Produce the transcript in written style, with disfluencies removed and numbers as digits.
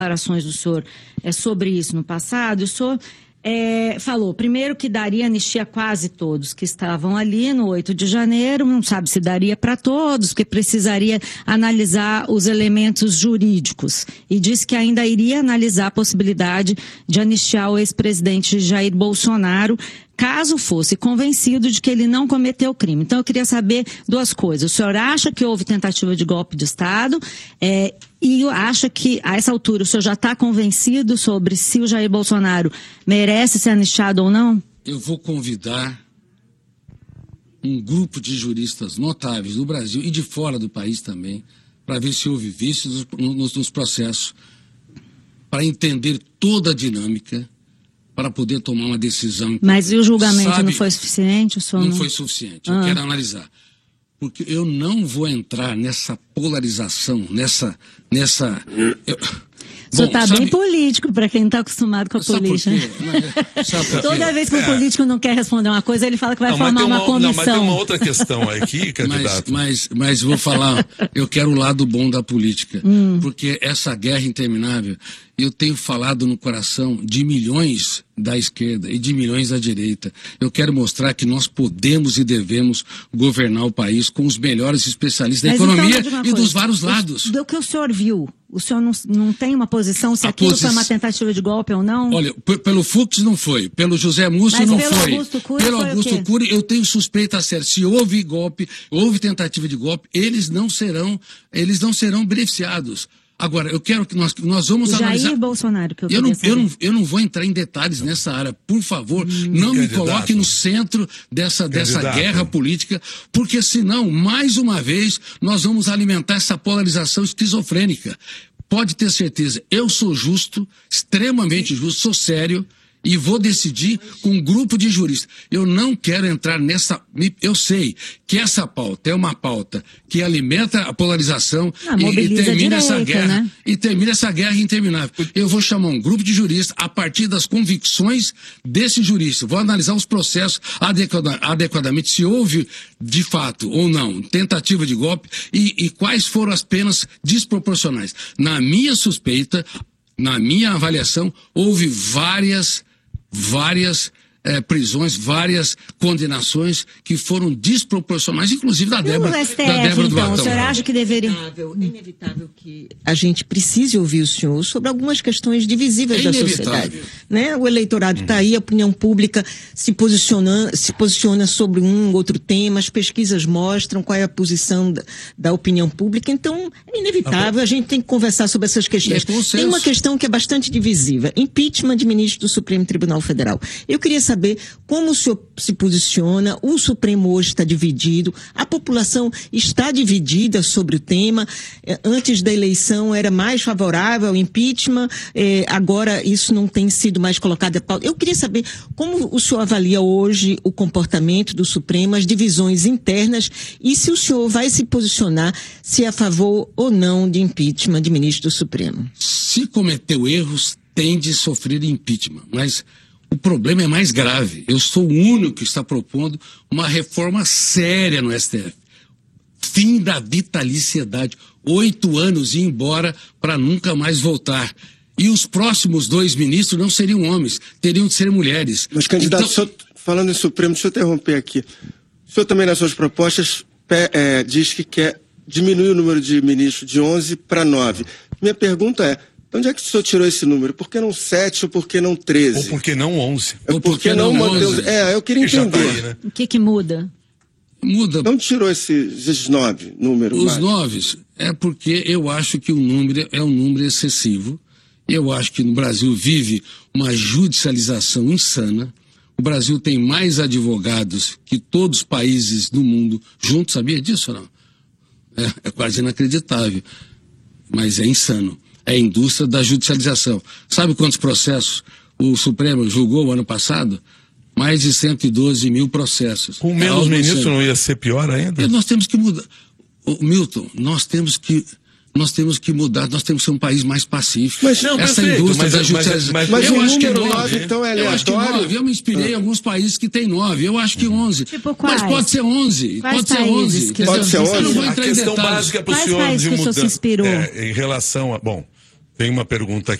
declarações do senhor sobre isso no passado. O senhor falou, primeiro, que daria anistia a quase todos que estavam ali no 8 de janeiro, não sabe se daria para todos, porque precisaria analisar os elementos jurídicos. E disse que ainda iria analisar a possibilidade de anistiar o ex-presidente Jair Bolsonaro, caso fosse convencido de que ele não cometeu crime. Então, eu queria saber duas coisas. O senhor acha que houve tentativa de golpe de Estado? E acha que, a essa altura, o senhor já está convencido sobre se o Jair Bolsonaro merece ser anistiado ou não? Eu vou convidar um grupo de juristas notáveis do Brasil e de fora do país também, para ver se houve vícios nos processos, para entender toda a dinâmica, para poder tomar uma decisão. Mas e o julgamento não foi suficiente? O senhor não foi suficiente. Eu quero analisar. Porque eu não vou entrar nessa polarização, nessa... O senhor está bem político, para quem não está acostumado com a política. Toda vez que o político não quer responder uma coisa, ele fala que vai formar uma comissão. Não, mas tem uma outra questão aqui, candidato. Mas vou falar, eu quero o lado bom da política. Porque essa guerra interminável, eu tenho falado no coração de milhões da esquerda e de milhões da direita. Eu quero mostrar que nós podemos e devemos governar o país com os melhores especialistas da economia e dos vários lados. Do que o senhor viu, o senhor não tem uma posição se aquilo foi uma tentativa de golpe ou não? Olha, pelo Fux não foi, pelo José Múcio não foi. Pelo Augusto Cury eu tenho suspeita séria. Se houve golpe, houve tentativa de golpe, eles não serão beneficiados. Agora, eu quero que nós vamos analisar... Jair Bolsonaro, que eu não vou entrar em detalhes nessa área. Por favor, não me coloque no centro dessa guerra política, porque senão, mais uma vez, nós vamos alimentar essa polarização esquizofrênica. Pode ter certeza, eu sou justo, extremamente justo, sou sério, e vou decidir com um grupo de juristas. Eu não quero entrar nessa... Eu sei que essa pauta é uma pauta que alimenta a polarização e termina essa guerra, né? E termina essa guerra interminável. Eu vou chamar um grupo de juristas a partir das convicções desse jurista. Vou analisar os processos adequadamente, se houve de fato ou não tentativa de golpe e quais foram as penas desproporcionais. Na minha suspeita, na minha avaliação, houve várias prisões, várias condenações que foram desproporcionais, inclusive da Débora do Batão. O senhor acha que deveria... É inevitável que a gente precise ouvir o senhor sobre algumas questões divisíveis da sociedade. Né? O eleitorado está aí, a opinião pública se posiciona sobre um ou outro tema, as pesquisas mostram qual é a posição da opinião pública, então é inevitável, a gente tem que conversar sobre essas questões. Tem uma questão que é bastante divisiva, impeachment de ministro do Supremo Tribunal Federal. Eu queria saber como o senhor se posiciona, o Supremo hoje está dividido, a população está dividida sobre o tema, antes da eleição era mais favorável ao impeachment, agora isso não tem sido mais colocado a pauta. Eu queria saber como o senhor avalia hoje o comportamento do Supremo, as divisões internas e se o senhor vai se posicionar se é a favor ou não de impeachment de ministro do Supremo. Se cometeu erros, tem de sofrer impeachment, mas o problema é mais grave. Eu sou o único que está propondo uma reforma séria no STF. Fim da vitaliciedade. 8 anos e ir embora para nunca mais voltar. E os próximos 2 ministros não seriam homens, teriam de ser mulheres. Mas, candidato, então... falando em Supremo, deixa eu interromper aqui. O senhor também, nas suas propostas, diz que quer diminuir o número de ministros de 11 para 9. Minha pergunta é, onde é que o senhor tirou esse número? Por que não 7 ou por que não 13? Ou por que não 11? Ou por que não 11? Eu queria entender. Tá aí, né? O que muda? Muda. Não tirou esses 9 números? Os 9 é porque eu acho que o número é um número excessivo. Eu acho que no Brasil vive uma judicialização insana. O Brasil tem mais advogados que todos os países do mundo juntos. Sabia disso ou não? É quase inacreditável. Mas é insano. É a indústria da judicialização. Sabe quantos processos o Supremo julgou ano passado? Mais de 112 mil processos. Com menos ministros não ia ser pior ainda? Nós temos que mudar. Milton, nós temos que mudar, nós temos que ser um país mais pacífico. Mas, não, essa indústria da judicialização. Mas eu o acho que número 9, então, é aleatório? Eu me inspirei em alguns países que tem 9. Eu acho que 11. Tipo quais? Mas pode ser 11. Quais pode ser 11. Pode ser 11. A questão básica para o senhor de mudar. Em relação a... Bom, Tem uma pergunta aqui.